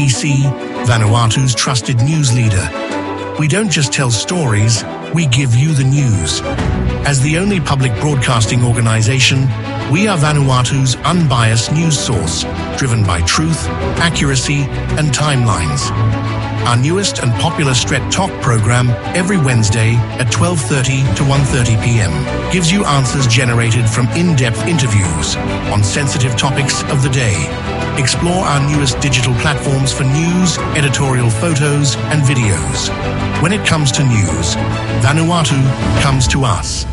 BBC, Vanuatu's trusted news leader. We don't just tell stories, we give you the news. As the only public broadcasting organisation, we are Vanuatu's unbiased news source, driven by truth, accuracy and timelines. Our newest and popular Stret Talk program, every Wednesday at 12:30 to 1:30 p.m, gives you answers generated from in-depth interviews on sensitive topics of the day. Explore our newest digital platforms for news, editorial photos and videos. When it comes to news, Vanuatu comes to us.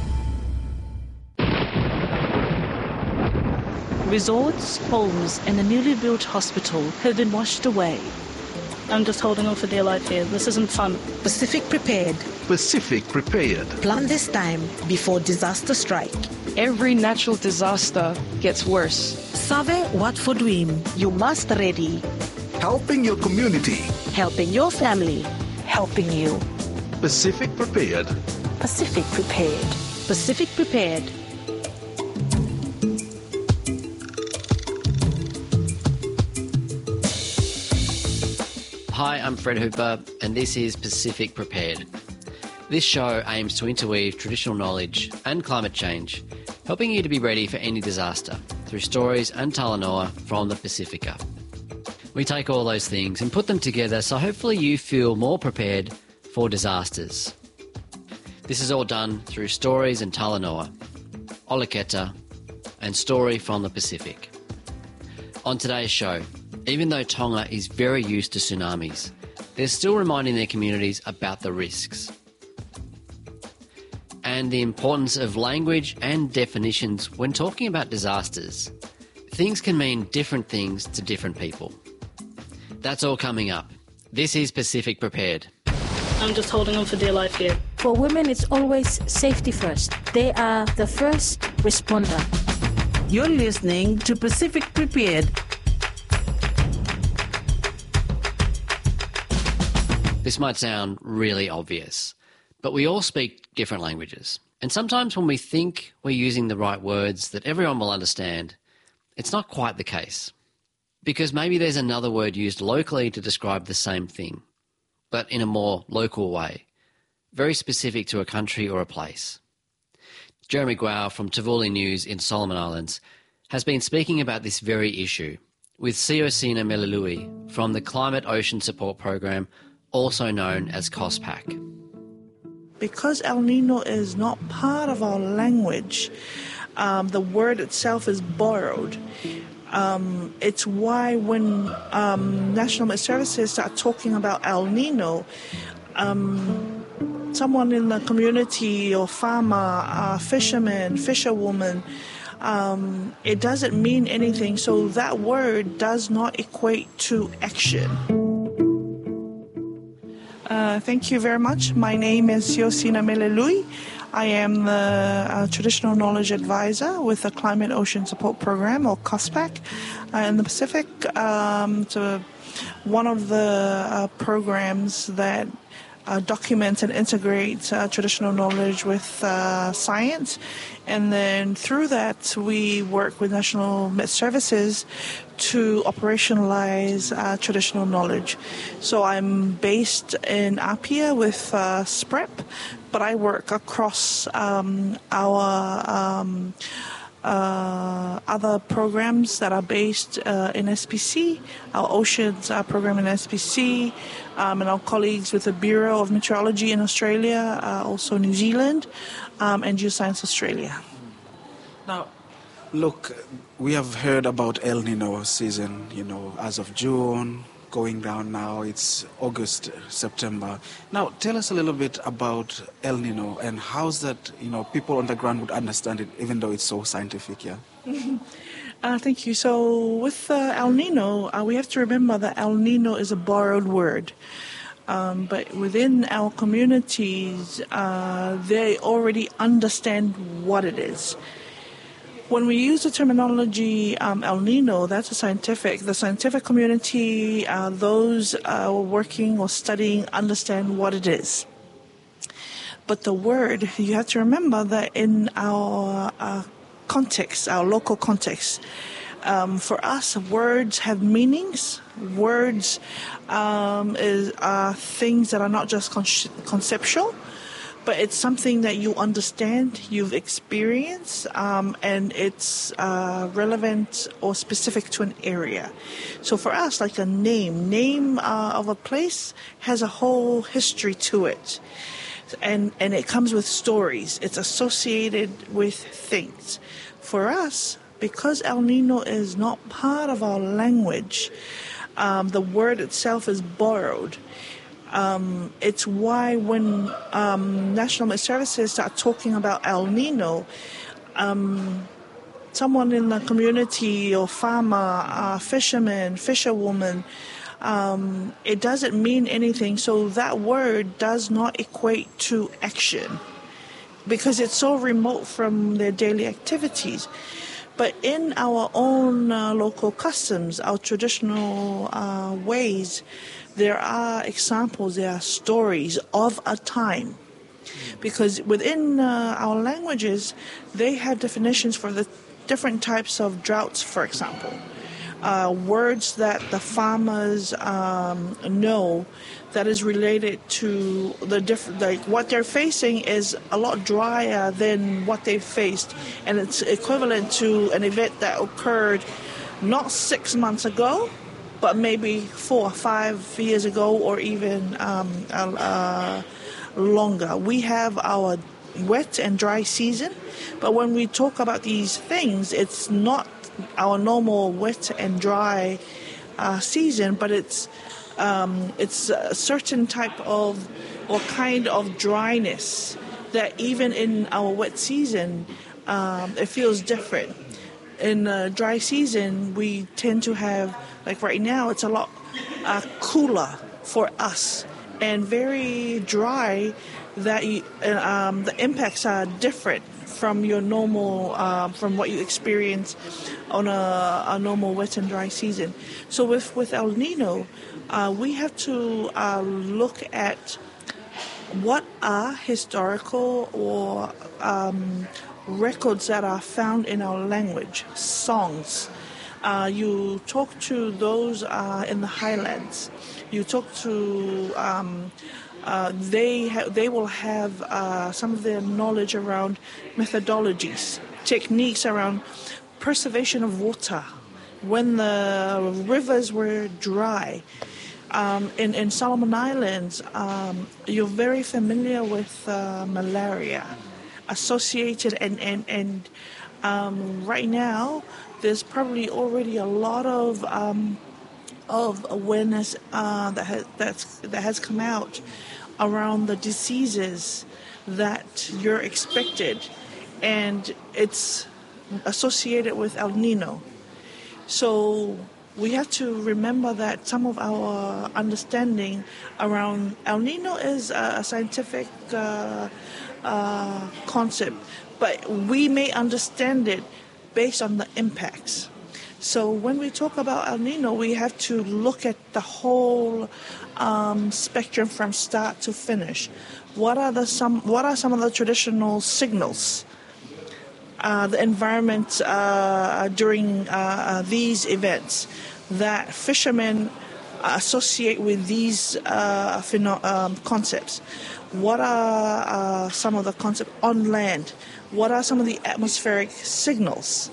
Resorts, homes and a newly built hospital have been washed away. I'm just holding on for dear life here. This isn't fun. Pacific Prepared. Pacific Prepared. Plan this time before disaster strike. Every natural disaster gets worse. Save what for dream. You must ready. Helping your community. Helping your family. Helping you. Pacific Prepared. Pacific Prepared. Pacific Prepared. Hi, I'm Fred Hooper, and this is Pacific Prepared. This show aims to interweave traditional knowledge and climate change, helping you to be ready for any disaster through stories and talanoa from the Pacifica. We take all those things and put them together so hopefully you feel more prepared for disasters. This is all done through stories and talanoa, Olaketa, and Story from the Pacific. On today's show, even though Tonga is very used to tsunamis, they're still reminding their communities about the risks and the importance of language and definitions when talking about disasters. Things can mean different things to different people. That's all coming up. This is Pacific Prepared. I'm just holding on for dear life here. For women, it's always safety first. They are the first responder. You're listening to Pacific Prepared. This might sound really obvious, but we all speak different languages. And sometimes when we think we're using the right words that everyone will understand, it's not quite the case. Because maybe there's another word used locally to describe the same thing, but in a more local way, very specific to a country or a place. Jeremy Guao from Tavuli News in Solomon Islands has been speaking about this very issue with Siosina Melilui from the Climate Ocean Support Program, also known as COSPAC. Because El Nino is not part of our language, the word itself is borrowed. It's why when National Met Services start talking about El Nino, someone in the community or farmer, fisherman, fisherwoman, it doesn't mean anything. So that word does not equate to action. Thank you very much. My name is Siosina Melilui. I am the Traditional Knowledge Advisor with the Climate Ocean Support Program, or COSPAC, in the Pacific. It's one of the programs that documents and integrates traditional knowledge with science. And then through that, we work with National Met Services to operationalize traditional knowledge. So I'm based in Apia with SPREP, but I work across our other programs that are based in SPC, our Oceans program in SPC, and our colleagues with the Bureau of Meteorology in Australia, also New Zealand, and Geoscience Australia. Now, look, we have heard about El Nino season, as of June, going down now, it's August, September. Now, tell us a little bit about El Nino and how's that, people on the ground would understand it, even though it's so scientific, yeah? Thank you. So with El Nino, we have to remember that El Nino is a borrowed word. But within our communities, they already understand what it is. When we use the terminology El Nino, that's the scientific community, those working or studying understand what it is. But the word, you have to remember that in our context, our local context, for us, words have meanings Words are things that are not just conceptual, but it's something that you understand, you've experienced, and it's relevant or specific to an area. So for us, like a name of a place has a whole history to it. And it comes with stories. It's associated with things. For us, because El Nino is not part of our language, the word itself is borrowed. It's why when National Met Services start talking about El Nino, someone in the community or farmer, fisherman, fisherwoman, it doesn't mean anything. So that word does not equate to action because it's so remote from their daily activities. But in our own local customs, our traditional ways, there are examples, there are stories of a time. Because within our languages, they have definitions for the different types of droughts, for example. Words that the farmers know that is related to the different, like what they're facing is a lot drier than what they've faced, and it's equivalent to an event that occurred not 6 months ago, but maybe 4 or 5 years ago, or even longer. We have our wet and dry season, but when we talk about these things, it's not our normal wet and dry season, but it's a certain type of or kind of dryness that even in our wet season, it feels different. In dry season, we tend to have, like right now, it's a lot cooler for us and very dry, that the impacts are different from your normal, from what you experience on a normal wet and dry season. So with El Nino, we have to look at what are historical or records that are found in our language, songs. You talk to those in the highlands. You talk to they will have some of their knowledge around methodologies, techniques around preservation of water when the rivers were dry. In Solomon Islands, you're very familiar with malaria associated, and right now there's probably already a lot of awareness that has come out around the diseases that you're expected, and it's associated with El Nino. So we have to remember that some of our understanding around El Nino is a scientific concept, but we may understand it based on the impacts. So when we talk about El Nino, we have to look at the whole spectrum from start to finish. What are some of the traditional signals? The environment during these events that fishermen associate with these concepts. What are some of the concepts on land? What are some of the atmospheric signals?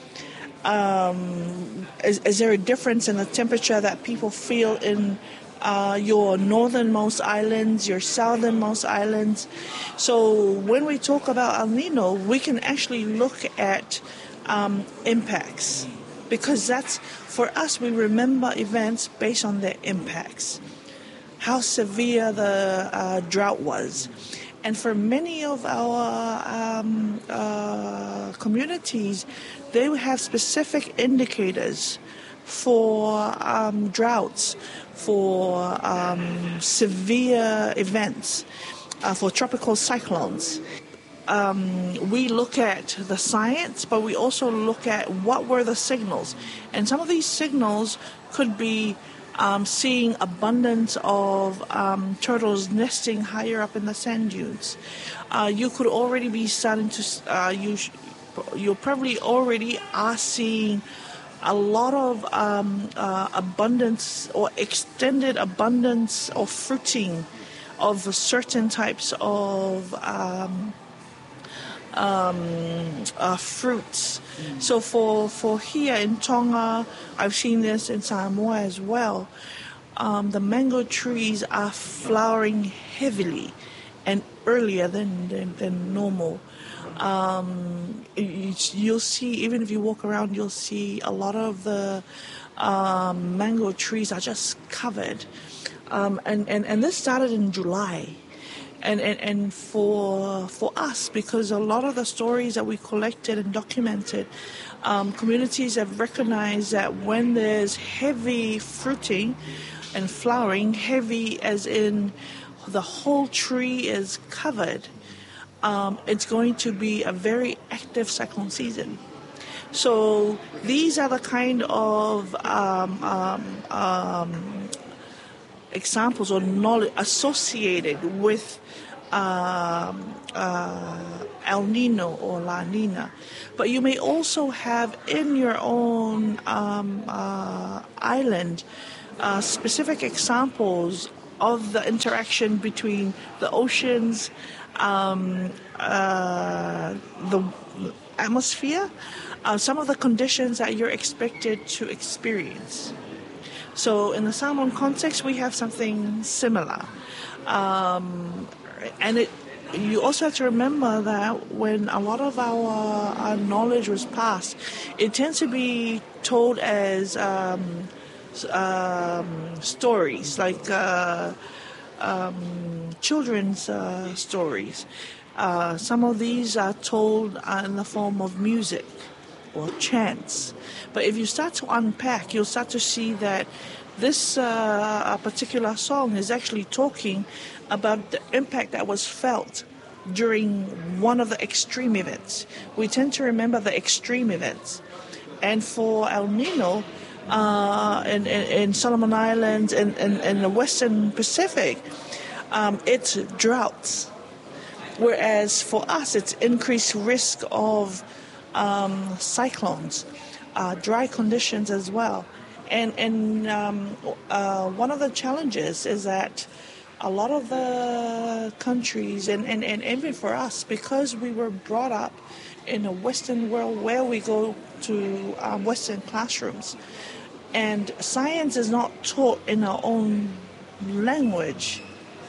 Is there a difference in the temperature that people feel in your northernmost islands, your southernmost islands? So when we talk about El Nino, we can actually look at impacts, because that's, for us, we remember events based on their impacts, how severe the drought was. And for many of our communities, they have specific indicators for droughts, for severe events, for tropical cyclones. We look at the science, but we also look at what were the signals. And some of these signals could be seeing abundance of turtles nesting higher up in the sand dunes. You could already be starting to, you probably already are seeing a lot of abundance or extended abundance of fruiting of certain types of fruits. So for here in Tonga, I've seen this in Samoa as well. The mango trees are flowering heavily and earlier than normal. You'll see, even if you walk around, you'll see a lot of the mango trees are just covered. And this started in July. And for us, because a lot of the stories that we collected and documented, communities have recognized that when there's heavy fruiting and flowering, heavy as in the whole tree is covered, it's going to be a very active cyclone season. So these are the kind of examples or knowledge associated with El Nino or La Nina. But you may also have in your own island specific examples of the interaction between the oceans, the atmosphere, some of the conditions that you're expected to experience. So in the Samoan context, we have something similar. And you also have to remember that when a lot of our knowledge was passed, it tends to be told as stories, like children's stories. Some of these are told in the form of music or chants. But if you start to unpack, you'll start to see that this particular song is actually talking about the impact that was felt during one of the extreme events. We tend to remember the extreme events. And for El Nino, in Solomon Islands and in the Western Pacific, it's droughts. Whereas for us, it's increased risk of cyclones, dry conditions as well. And one of the challenges is that a lot of the countries, and even for us, because we were brought up in a Western world where we go to Western classrooms, and science is not taught in our own language.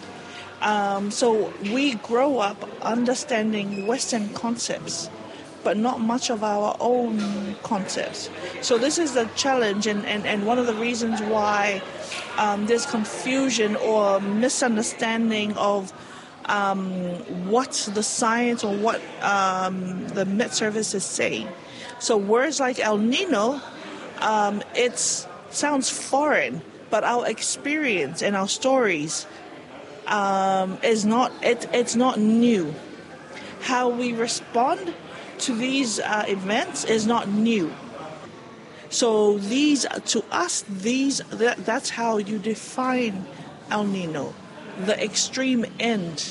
So we grow up understanding Western concepts, but not much of our own concepts. So this is the challenge, and one of the reasons why there's confusion or misunderstanding of what the science or what the Met Service is saying. So words like El Nino, it sounds foreign, but our experience and our stories is not. It's not new. How we respond to these events is not new. So these, to us, that's how you define El Nino, the extreme end.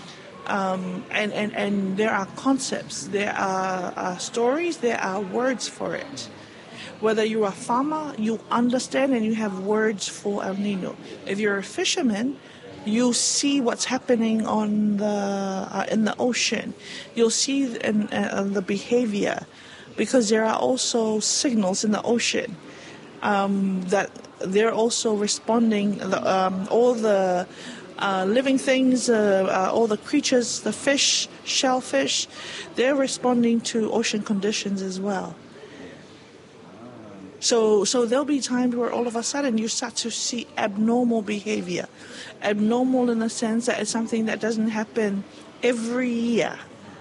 And there are concepts, there are stories, there are words for it. Whether you're a farmer, you understand and you have words for El Nino. If you're a fisherman, you see what's happening on in the ocean. You'll see the behavior, because there are also signals in the ocean that they're also responding. All the living things, all the creatures, the fish, shellfish, they're responding to ocean conditions as well. So there'll be times where all of a sudden you start to see abnormal behavior. Abnormal in the sense that it's something that doesn't happen every year.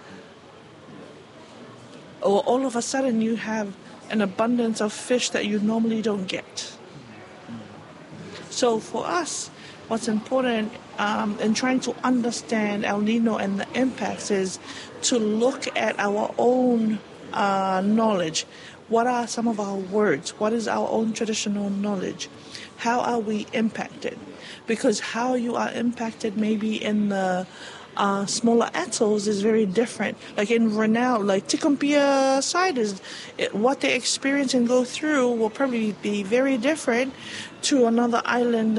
Or all of a sudden you have an abundance of fish that you normally don't get. So for us, what's important in trying to understand El Nino and the impacts is to look at our own knowledge. What are some of our words? What is our own traditional knowledge? How are we impacted? Because how you are impacted maybe in the smaller atolls is very different. Like in Renau, like Tikumpia side, what they experience and go through will probably be very different to another island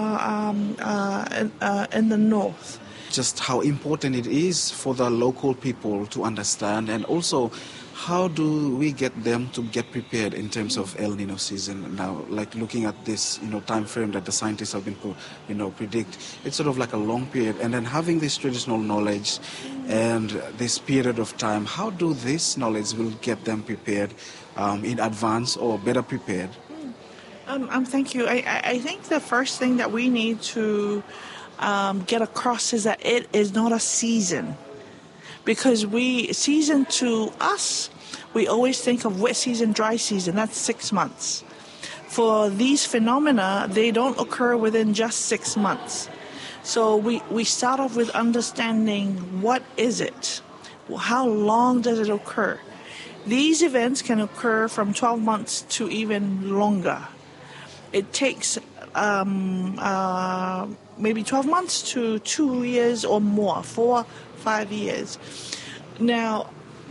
in the north. Just how important it is for the local people to understand, and also how do we get them to get prepared in terms of El Nino season now? Like looking at this, time frame that the scientists have been, predict. It's sort of like a long period, and then having this traditional knowledge and this period of time. How do this knowledge will get them prepared in advance or better prepared? Thank you. I think the first thing that we need to get across is that it is not a season. Because season to us, we always think of wet season, dry season. That's 6 months. For these phenomena, they don't occur within just 6 months. So we start off with understanding what is it? How long does it occur? These events can occur from 12 months to even longer. It takes maybe 12 months to 2 years or more, 4-5 years. Now,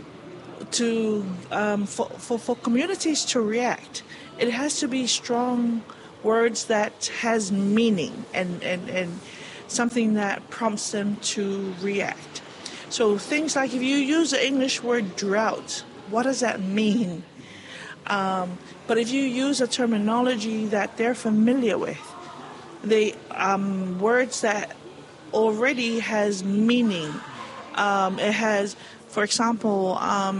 for communities to react, it has to be strong words that has meaning and something that prompts them to react. So things like if you use the English word drought, what does that mean? But if you use a terminology that they're familiar with, the words that already has meaning. It has, for example,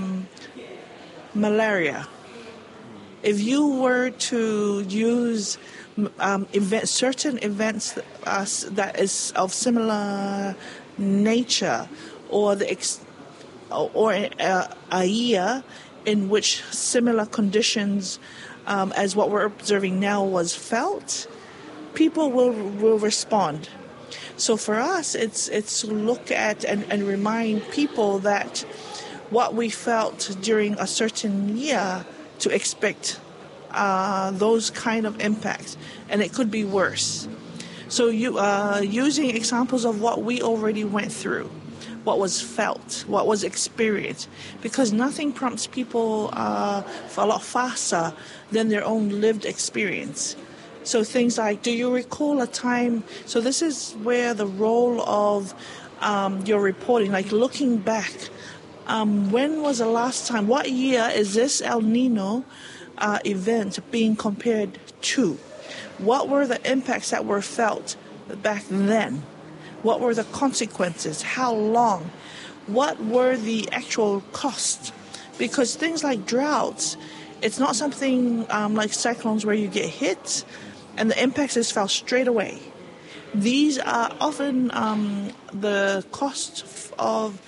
malaria. If you were to use certain events that is of similar nature, or a year in which similar conditions as what we're observing now was felt, people will respond. So for us, it's to look at and remind people that what we felt during a certain year, to expect those kind of impacts, and it could be worse. So using examples of what we already went through, what was felt, what was experienced, because nothing prompts people for a lot faster than their own lived experience. So things like, do you recall a time? So this is where the role of your reporting, like looking back, when was the last time, what year is this El Nino event being compared to? What were the impacts that were felt back then? What were the consequences? How long? What were the actual costs? Because things like droughts, it's not something like cyclones where you get hit and the impacts is felt straight away. These are often the cost of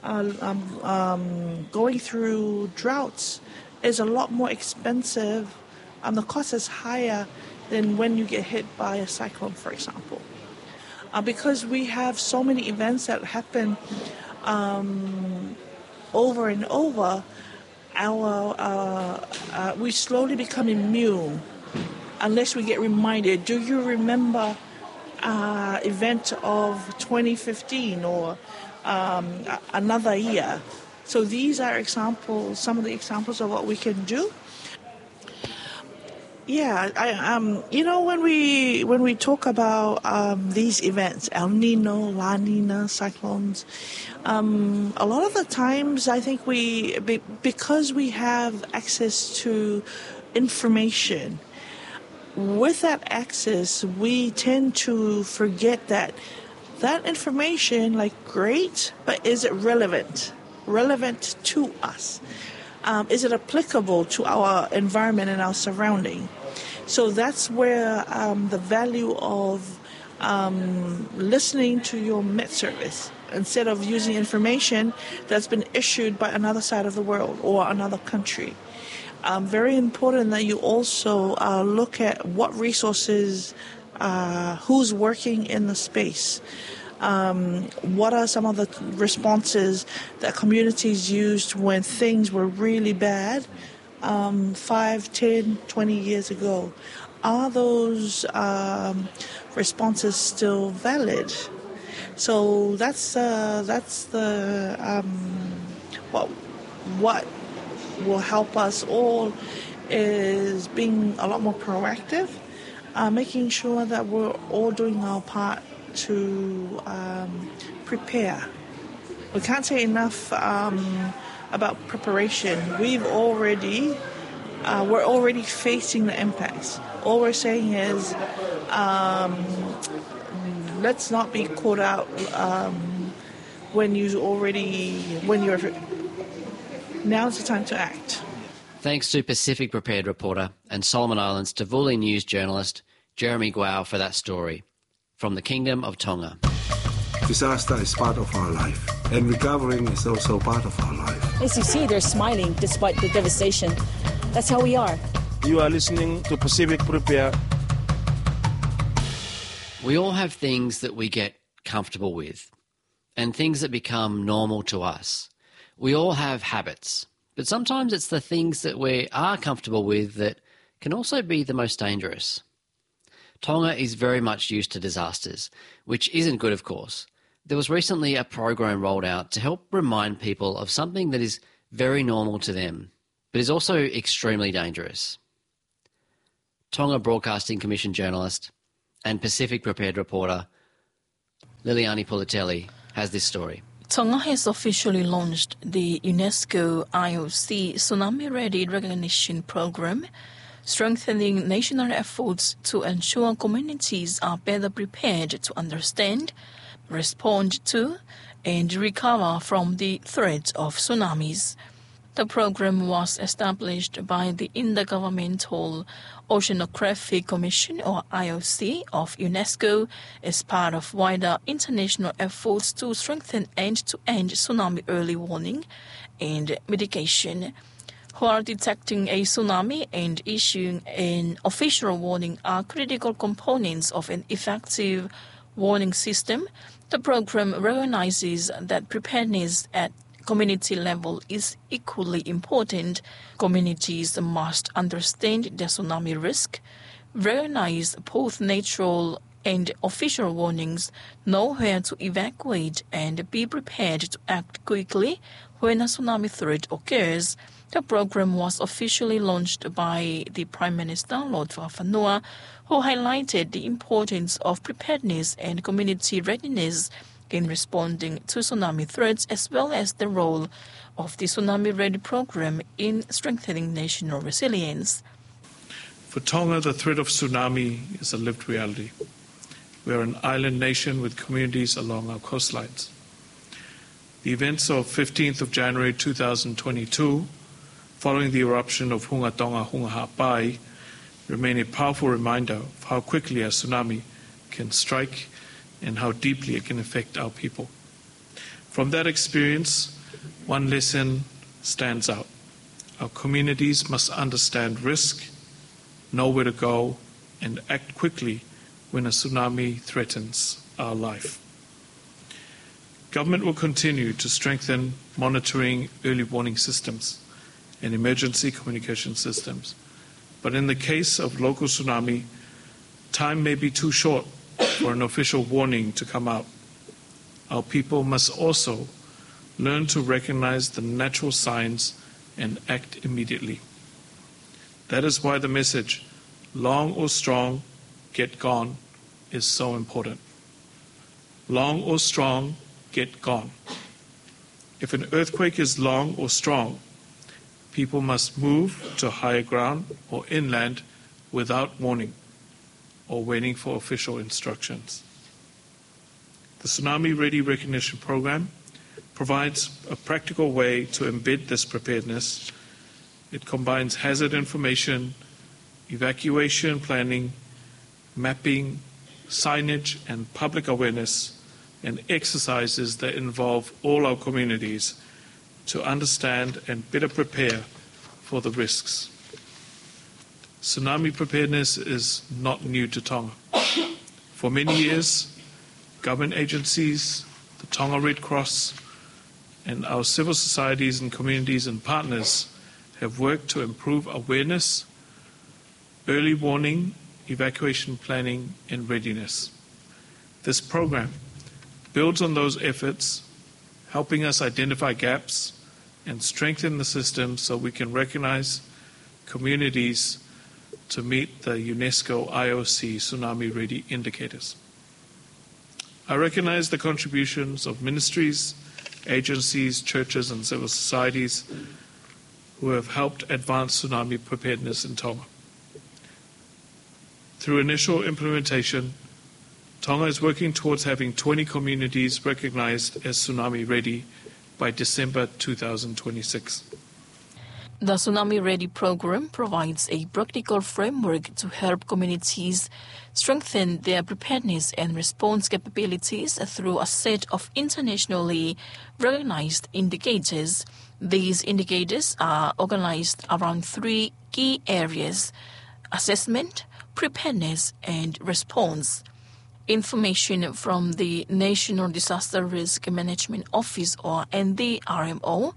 going through droughts is a lot more expensive, and the cost is higher than when you get hit by a cyclone, for example. Because we have so many events that happen over and over, we slowly become immune unless we get reminded. Do you remember event of 2015 or another year? So these are examples, some of the examples of what we can do. Yeah, when we talk about these events, El Nino, La Nina, cyclones, a lot of the times I think because we have access to information, with that access, we tend to forget that information, like, great, but is it relevant to us? Is it applicable to our environment and our surrounding? So that's where the value of listening to your Met Service instead of using information that's been issued by another side of the world or another country. Very important that you also look at what resources, who's working in the space. What are some of the responses that communities used when things were really bad 5, 10, 20 years ago? Are those responses still valid? So that's the what will help us all is being a lot more proactive, making sure that we're all doing our part to prepare. We can't say enough about preparation. We're already facing the impacts. All we're saying is let's not be caught out now's the time to act. Thanks to Pacific Prepared reporter and Solomon Islands Tavuli News journalist Jeremy Guao for that story. From the Kingdom of Tonga. Disaster is part of our life, and recovering is also part of our life. As you see, they're smiling despite the devastation. That's how we are. You are listening to Pacific Prepare. We all have things that we get comfortable with and things that become normal to us. We all have habits, but sometimes it's the things that we are comfortable with that can also be the most dangerous. Tonga is very much used to disasters, which isn't good, of course. There was recently a program rolled out to help remind people of something that is very normal to them, but is also extremely dangerous. Tonga Broadcasting Commission journalist and Pacific Prepared reporter Liliani Pulitelli has this story. Tonga has officially launched the UNESCO IOC Tsunami Ready Recognition Program, strengthening national efforts to ensure communities are better prepared to understand, respond to, and recover from the threat of tsunamis. The program was established by the Intergovernmental Oceanographic Commission, or IOC, of UNESCO as part of wider international efforts to strengthen end-to-end tsunami early warning and mitigation. While detecting a tsunami and issuing an official warning are critical components of an effective warning system, the program recognizes that preparedness at community level is equally important. Communities must understand the tsunami risk, recognize both natural and official warnings, know where to evacuate, and be prepared to act quickly when a tsunami threat occurs. The program was officially launched by the Prime Minister, Lord Fafanua, who highlighted the importance of preparedness and community readiness in responding to tsunami threats, as well as the role of the Tsunami Ready program in strengthening national resilience. For Tonga, the threat of tsunami is a lived reality. We are an island nation with communities along our coastlines. The events of 15th of January 2022, following the eruption of Hunga Tonga Hunga Ha'apai, remain a powerful reminder of how quickly a tsunami can strike and how deeply it can affect our people. From that experience, one lesson stands out. Our communities must understand risk, know where to go, and act quickly when a tsunami threatens our life. Government will continue to strengthen monitoring early warning systems and emergency communication systems. But in the case of local tsunami, time may be too short for an official warning to come out. Our people must also learn to recognize the natural signs and act immediately. That is why the message, long or strong, get gone, is so important. Long or strong, get gone. If an earthquake is long or strong, people must move to higher ground or inland without warning or waiting for official instructions. The Tsunami Ready Recognition Program provides a practical way to embed this preparedness. It combines hazard information, evacuation planning, mapping, signage, and public awareness, and exercises that involve all our communities to understand and better prepare for the risks. Tsunami preparedness is not new to Tonga. For many years, government agencies, the Tonga Red Cross, and our civil societies and communities and partners have worked to improve awareness, early warning, evacuation planning, and readiness. This program builds on those efforts, helping us identify gaps and strengthen the system so we can recognize communities to meet the UNESCO IOC Tsunami Ready indicators. I recognize the contributions of ministries, agencies, churches, and civil societies who have helped advance tsunami preparedness in Tonga. Through initial implementation, Tonga is working towards having 20 communities recognized as tsunami ready by December 2026. The Tsunami Ready program provides a practical framework to help communities strengthen their preparedness and response capabilities through a set of internationally recognized indicators. These indicators are organized around three key areas: assessment, preparedness, and response. Information from the National Disaster Risk Management Office, or NDRMO,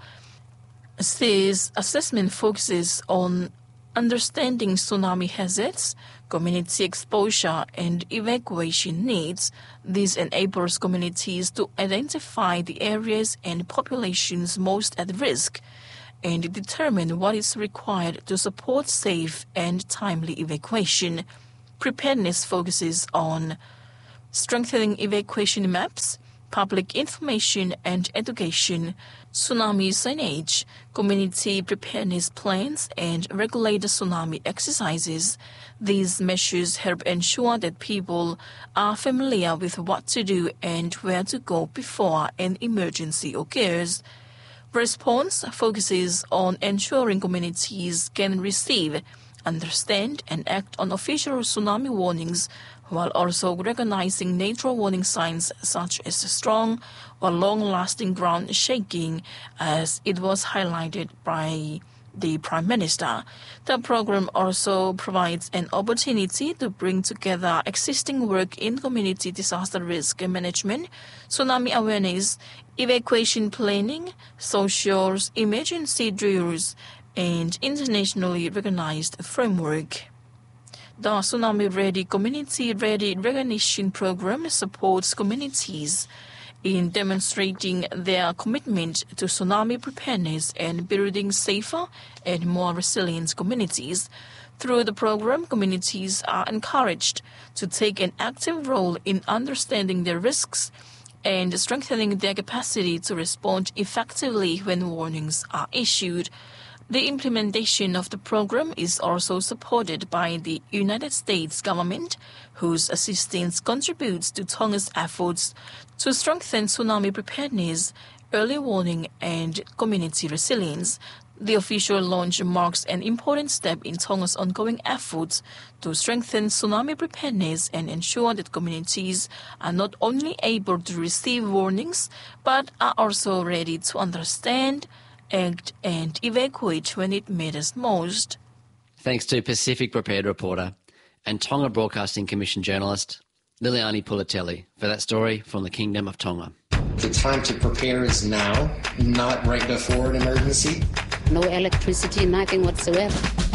says assessment focuses on understanding tsunami hazards, community exposure, and evacuation needs. This enables communities to identify the areas and populations most at risk and determine what is required to support safe and timely evacuation. Preparedness focuses on strengthening evacuation maps, public information and education, tsunami signage, community preparedness plans, and regulated tsunami exercises. These measures help ensure that people are familiar with what to do and where to go before an emergency occurs. Response focuses on ensuring communities can receive, understand, and act on official tsunami warnings, while also recognizing natural warning signs such as strong or long-lasting ground shaking, as it was highlighted by the Prime Minister. The program also provides an opportunity to bring together existing work in community disaster risk management, tsunami awareness, evacuation planning, social emergency drills, and internationally recognized framework. The Tsunami Ready Community Ready Recognition Program supports communities in demonstrating their commitment to tsunami preparedness and building safer and more resilient communities. Through the program, communities are encouraged to take an active role in understanding their risks and strengthening their capacity to respond effectively when warnings are issued. The implementation of the program is also supported by the United States government, whose assistance contributes to Tonga's efforts to strengthen tsunami preparedness, early warning, and community resilience. The official launch marks an important step in Tonga's ongoing efforts to strengthen tsunami preparedness and ensure that communities are not only able to receive warnings, but are also ready to understand, act, and evacuate when it matters most. Thanks to Pacific Prepared reporter and Tonga Broadcasting Commission journalist Liliani Pulatelli for that story from the Kingdom of Tonga. The time to prepare is now, not right before an emergency. No electricity, nothing whatsoever.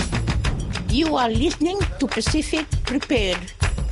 You are listening to Pacific Prepared.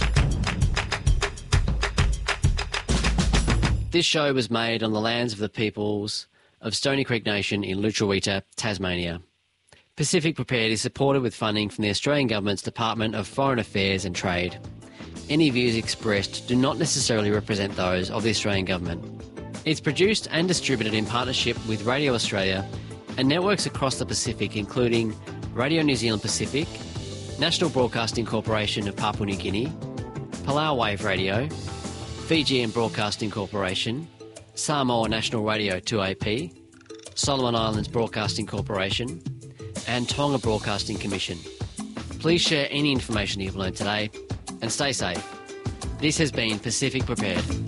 This show was made on the lands of the peoples of Stony Creek Nation in Lutruwita, Tasmania. Pacific Prepared is supported with funding from the Australian Government's Department of Foreign Affairs and Trade. Any views expressed do not necessarily represent those of the Australian Government. It's produced and distributed in partnership with Radio Australia and networks across the Pacific, including Radio New Zealand Pacific, National Broadcasting Corporation of Papua New Guinea, Palau Wave Radio, Fijian Broadcasting Corporation, Samoa National Radio 2AP, Solomon Islands Broadcasting Corporation, and Tonga Broadcasting Commission. Please share any information you've learned today and stay safe. This has been Pacific Prepared.